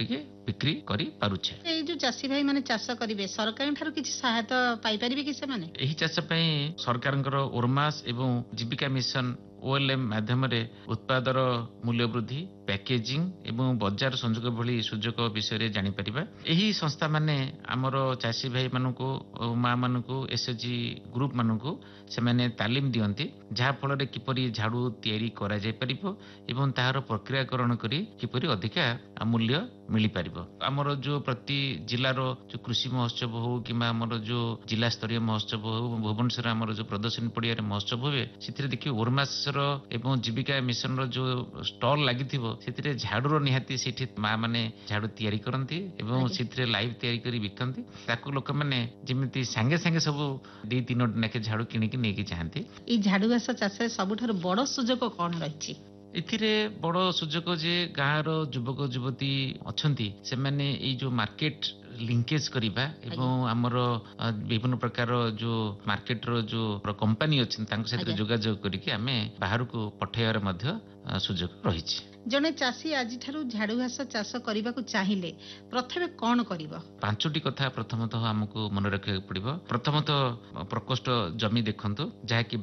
ଟିକେ ବିକ୍ରି କରି ପାରୁଛେ। ଏଇ ଯୋଉ ଚାଷୀ ଭାଇ ମାନେ ଚାଷ କରିବେ ସରକାରଙ୍କ ଠାରୁ କିଛି ସହାୟତା ପାଇପାରିବେ କି ସେମାନେ? ଏହି ଚାଷ ପାଇଁ ସରକାରଙ୍କର ଓର୍ମାସ ଏବଂ ଜୀବିକା ମିଶନ OLM ମାଧ୍ୟମରେ ଉତ୍ପାଦର ମୂଲ୍ୟ ବୃଦ୍ଧି, ପ୍ୟାକେଜିଂ ଏବଂ ବଜାର ସଂଯୋଗ ଭଳି ସୁଯୋଗ ବିଷୟରେ ଜାଣିପାରିବା। ଏହି ସଂସ୍ଥା ମାନେ ଆମର ଚାଷୀ ଭାଇ ମାନଙ୍କୁ, ମା ମାନଙ୍କୁ, SHG ଗ୍ରୁପ ମାନଙ୍କୁ ସେମାନେ ତାଲିମ ଦିଅନ୍ତି, ଯାହା ଫଳରେ କିପରି ଝାଡୁ ତିଆରି କରାଯାଇପାରିବ ଏବଂ ତାହାର ପ୍ରକ୍ରିୟାକରଣ କରି କିପରି ଅଧିକା ମୂଲ୍ୟ ମିଳିପାରିବ। ଆମର ଯୋଉ ପ୍ରତି ଜିଲ୍ଲାର ଯୋଉ କୃଷି ମହୋତ୍ସବ ହଉ କିମ୍ବା ଆମର ଯୋଉ ଜିଲ୍ଲା ସ୍ତରୀୟ ମହୋତ୍ସବ ହଉ, ଭୁବନେଶ୍ୱର ଆମର ଯୋଉ ପ୍ରଦର୍ଶନୀ ପଡ଼ିଆରେ ମହୋତ୍ସବ ହୁଏ, ସେଥିରେ ଦେଖିବେ ଓର୍ମାସର ଏବଂ ଜୀବିକା ମିଶନର ଯୋଉ ଷ୍ଟଲ ଲାଗିଥିବ, ସେଥିରେ ଝାଡୁର ନିହାତି ସେଠି ମା ମାନେ ଝାଡୁ ତିଆରି କରନ୍ତି ଏବଂ ସେଥିରେ ଲାଇଭ ତିଆରି କରି ବିକନ୍ତି। ତାକୁ ଲୋକମାନେ ଯେମିତି ସାଙ୍ଗେ ସାଙ୍ଗେ ସବୁ 2-3ଟି ଲେଖେ ଝାଡୁ କିଣିକି ନେଇକି ଯାଆନ୍ତି। ଏଇ ଝାଡୁ ଘାସ ଚାଷରେ ସବୁଠାରୁ ବଡ ସୁଯୋଗ କଣ ରହିଛି? ଏଥିରେ ବଡ ସୁଯୋଗ ଯେ ଗାଁର ଯୁବକ ଯୁବତୀ ଅଛନ୍ତି, ସେମାନେ ଏଇ ଯୋଉ ମାର୍କେଟ ଲିଙ୍କେଜ କରିବା ଏବଂ ଆମର ବିଭିନ୍ନ ପ୍ରକାର ଯୋଉ ମାର୍କେଟର ଯୋଉ କମ୍ପାନୀ ଅଛନ୍ତି ତାଙ୍କ ସାଥିରେ ଯୋଗାଯୋଗ କରିକି ଆମେ ବାହାରକୁ ପଠେଇବାର ମଧ୍ୟ ସୁଯୋଗ ରହିଛି। ଜଣେ ଚାଷୀ ଆଜିଠାରୁ ଝାଡୁ ଘାସ ଚାଷ କରିବାକୁ ଚାହିଁଲେ ପ୍ରଥମେ କଣ କରିବ? 5ଟି କଥା ପ୍ରଥମତଃ ଆମକୁ ମନେ ରଖିବାକୁ ପଡିବ। ପ୍ରଥମତଃ ପ୍ରକୋଷ୍ଠ ଜମି ଦେଖନ୍ତୁ, ଯାହାକି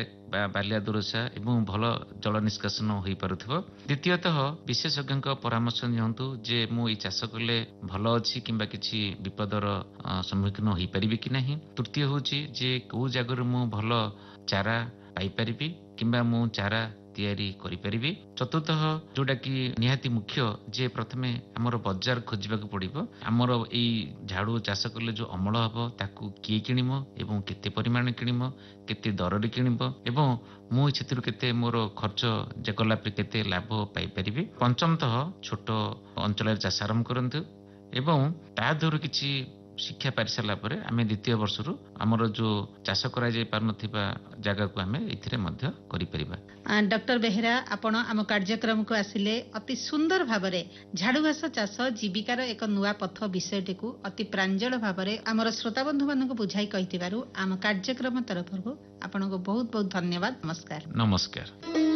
ବାଲିଆ ଦୋରସା ଏବଂ ଭଲ ଜଳ ନିଷ୍କାସନ ହୋଇପାରୁଥିବ। ଦ୍ୱିତୀୟତଃ ବିଶେଷଜ୍ଞଙ୍କ ପରାମର୍ଶ ନିଅନ୍ତୁ ଯେ ମୁଁ ଏଇ ଚାଷ କଲେ ଭଲ ଅଛି କିମ୍ବା କିଛି ବିପଦର ସମ୍ମୁଖୀନ ହୋଇପାରିବି କି ନାହିଁ। ତୃତୀୟ ହେଉଛି ଯେ କୋଉ ଜାଗାରୁ ମୁଁ ଭଲ ଚାରା ପାଇପାରିବି କିମ୍ବା ମୁଁ ଚାରା ତିଆରି କରିପାରିବି। ଚତୁର୍ଥଃ ଯୋଉଟା କି ନିହାତି ମୁଖ୍ୟ, ଯେ ପ୍ରଥମେ ଆମର ବଜାର ଖୋଜିବାକୁ ପଡିବ। ଆମର ଏଇ ଝାଡୁ ଚାଷ କଲେ ଯୋଉ ଅମଳ ହବ ତାକୁ କିଏ କିଣିବ ଏବଂ କେତେ ପରିମାଣ କିଣିବ, କେତେ ଦରରେ କିଣିବ ଏବଂ ମୁଁ ସେଥିରୁ କେତେ ମୋର ଖର୍ଚ୍ଚ କଲା ପରେ କେତେ ଲାଭ ପାଇପାରିବି। ପଞ୍ଚମତଃ ଛୋଟ ଅଞ୍ଚଳରେ ଚାଷ ଆରମ୍ଭ କରନ୍ତୁ ଏବଂ ତା ଦେହରୁ କିଛି ଶିକ୍ଷା ପାଇ ସାରିଲା ପରେ ଆମେ ଦ୍ୱିତୀୟ ବର୍ଷରୁ ଆମର ଯୋଉ ଚାଷ କରାଯାଇ ପାରୁନଥିବା ଜାଗାକୁ ଆମେ ଏଥିରେ ମଧ୍ୟ କରିପାରିବା। ଡକ୍ଟର ବେହେରା, ଆପଣ ଆମ କାର୍ଯ୍ୟକ୍ରମକୁ ଆସିଲେ ଅତି ସୁନ୍ଦର ଭାବରେ ଝାଡୁ ଘାସ ଚାଷ ଜୀବିକାର ଏକ ନୂଆ ପଥ ବିଷୟଟିକୁ ଅତି ପ୍ରାଞ୍ଜଳ ଭାବରେ ଆମର ଶ୍ରୋତାବନ୍ଧୁ ମାନଙ୍କୁ ବୁଝାଇ କହିଥିବାରୁ ଆମ କାର୍ଯ୍ୟକ୍ରମ ତରଫରୁ ଆପଣଙ୍କୁ ବହୁତ ବହୁତ ଧନ୍ୟବାଦ। ନମସ୍କାର। ନମସ୍କାର।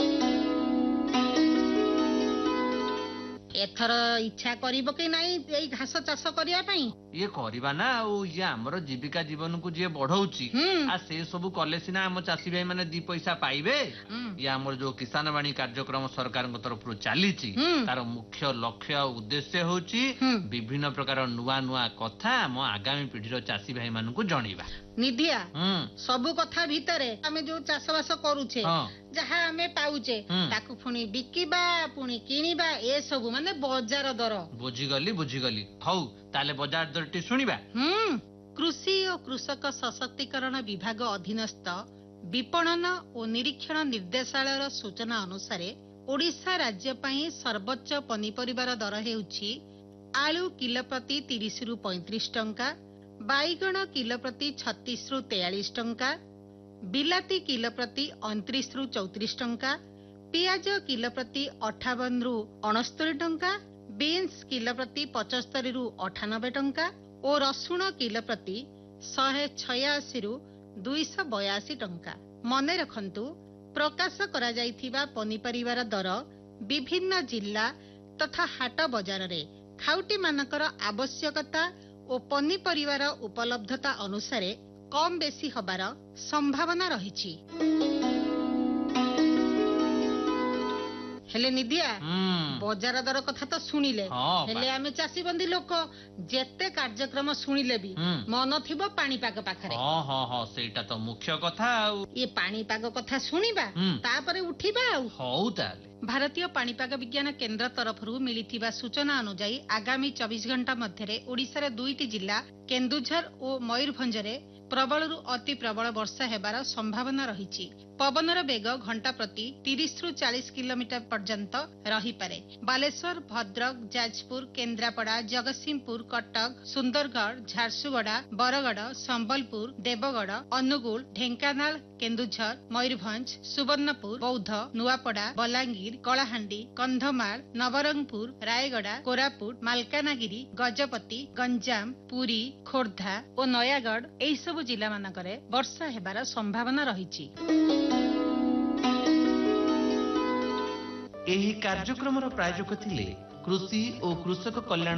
ଏଥର ଇଚ୍ଛା କରିବ କି ନାଇଁ ଏଇ ଘାସ ଚାଷ କରିବା ପାଇଁ? ଇଏ କରିବା ନା, ଆଉ ଇଏ ଆମର ଜୀବିକା ଜୀବନକୁ ଯିଏ ବଢଉଛି, ସେ ସବୁ କଲେ ସିନା ଆମ ଚାଷୀ ଭାଇ ମାନେ 2 ପଇସା ପାଇବେ। ଇଏ ଆମର ଯୋଉ କିଷାନ ବାଣୀ କାର୍ଯ୍ୟକ୍ରମ ସରକାରଙ୍କ ତରଫରୁ ଚାଲିଛି, ତାର ମୁଖ୍ୟ ଲକ୍ଷ୍ୟ ଆଉ ଉଦ୍ଦେଶ୍ୟ ହଉଛି ବିଭିନ୍ନ ପ୍ରକାର ନୂଆ ନୂଆ କଥା ଆମ ଆଗାମୀ ପିଢିର ଚାଷୀ ଭାଇ ମାନଙ୍କୁ ଜଣେଇବା। ନିଧିଆ, ସବୁ କଥା ଭିତରେ ଆମେ ଯୋଉ ଚାଷ ବାସ କରୁଛେ, ଯାହା ଆମେ ପାଉଛେ ତାକୁ ପୁଣି ବିକିବା, ପୁଣି କିଣିବା, ଏସବୁ ମାନେ ବଜାର ଦର। ବୁଝିଗଲି। ହଉ ତାହେଲେ ବଜାର ଦରଟି ଶୁଣିବା। କୃଷି ଓ କୃଷକ ସଶକ୍ତିକରଣ ବିଭାଗ ଅଧୀନସ୍ଥ ବିପଣନ ଓ ନିରୀକ୍ଷଣ ନିର୍ଦ୍ଦେଶାଳୟର ସୂଚନା ଅନୁସାରେ ଓଡ଼ିଶା ରାଜ୍ୟ ପାଇଁ ସର୍ବୋଚ୍ଚ ପନିପରିବାର ଦର ହେଉଛି ଆଳୁ କିଲୋ ପ୍ରତି 30ରୁ 35 ଟଙ୍କା, ବାଇଗଣ କିଲୋ ପ୍ରତି 36ରୁ 43 ଟଙ୍କା, ବିଲାତି କିଲୋ ପ୍ରତି 29ରୁ 34 ଟଙ୍କା, ପିଆଜ କିଲୋ ପ୍ରତି 58ରୁ 69 ଟଙ୍କା, ବିନ୍ସ କିଲୋ ପ୍ରତି 75ରୁ 98 ଟଙ୍କା ଓ ରସୁଣ କିଲୋ ପ୍ରତି 186ରୁ 282 ଟଙ୍କା। ମନେ ରଖନ୍ତୁ, ପ୍ରକାଶ କରାଯାଇଥିବା ପନିପରିବାର ଦର ବିଭିନ୍ନ ଜିଲ୍ଲା ତଥା ହାଟ ବଜାରରେ ଖାଉଟିମାନଙ୍କର ଆବଶ୍ୟକତା ଓ ପନିପରିବାର ଉପଲବ୍ଧତା ଅନୁସାରେ କମ୍ ବେଶୀ ହେବାର ସମ୍ଭାବନା ରହିଛି। ହେଲେ ନିଧିଆ, ବଜାର ଦର କଥା ତ ଶୁଣିଲେ, ହେଲେ ଆମେ ଚାଷୀ ବନ୍ଦୀ ଲୋକ, ଯେତେ କାର୍ଯ୍ୟକ୍ରମ ଶୁଣିଲେ ବି ମନ ଥିବ ପାଣିପାଗ ପାଖରେ। ସେଇଟା ତ ମୁଖ୍ୟ କଥା। ଆଉ ଏ ପାଣିପାଗ କଥା ଶୁଣିବା, ତାପରେ ଉଠିବା। ଆଉ ହଉ ତାହେଲେ। ଭାରତୀୟ ପାଣିପାଗ ବିଜ୍ଞାନ କେନ୍ଦ୍ର ତରଫରୁ ମିଳିଥିବା ସୂଚନା ଅନୁଯାୟୀ ଆଗାମୀ 24 ଘଣ୍ଟା ମଧ୍ୟରେ ଓଡ଼ିଶାର 2ଟି ଜିଲ୍ଲା କେନ୍ଦୁଝର ଓ ମୟୂରଭଞ୍ଜରେ ପ୍ରବଳରୁ ଅତି ପ୍ରବଳ ବର୍ଷା ହେବାର ସମ୍ଭାବନା ରହିଛି। ପବନର ବେଗ ଘଣ୍ଟା ପ୍ରତି 30ରୁ 40 କିଲୋମିଟର ପର୍ଯ୍ୟନ୍ତ ରହିପାରେ। ବାଲେଶ୍ୱର, ଭଦ୍ରକ, ଯାଜପୁର, କେନ୍ଦ୍ରାପଡ଼ା, ଜଗତସିଂହପୁର, କଟକ, ସୁନ୍ଦରଗଡ଼, ଝାରସୁଗୁଡ଼ା, ବରଗଡ଼, ସମ୍ବଲପୁର, ଦେବଗଡ଼, ଅନୁଗୁଳ, ଢେଙ୍କାନାଳ, କେନ୍ଦୁଝର, ମୟୂରଭଞ୍ଜ, ସୁବର୍ଣ୍ଣପୁର, ବୌଦ୍ଧ, ନୂଆପଡ଼ା, ବଲାଙ୍ଗୀର, କଳାହାଣ୍ଡି, କନ୍ଧମାଳ, ନବରଙ୍ଗପୁର, ରାୟଗଡ଼ା, କୋରାପୁଟ, ମାଲକାନଗିରି, ଗଜପତି, ଗଞ୍ଜାମ, ପୁରୀ, ଖୋର୍ଦ୍ଧା ଓ ନୟାଗଡ଼, ଏହିସବୁ ଜିଲ୍ଲାମାନଙ୍କରେ ବର୍ଷା ହେବାର ସମ୍ଭାବନା ରହିଛି। ଏହି କାର୍ଯ୍ୟକ୍ରମର ପ୍ରାୟୋଜକ ଥିଲେ କୃଷି ଓ କୃଷକ କଲ୍ୟାଣ